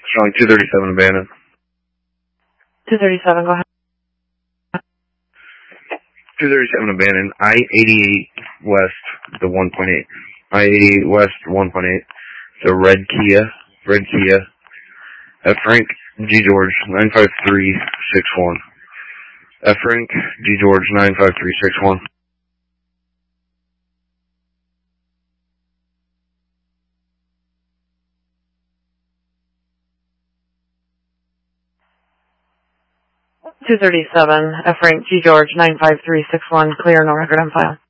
Showing 237 abandoned. 237, go ahead. 237 abandoned. I-88 West, the 1.8. I-88 West, 1.8. The red Kia. F. Frank G. George, 95361. F. Frank G. George, 95361. F. Frank G. George, 95361, clear, no record on file.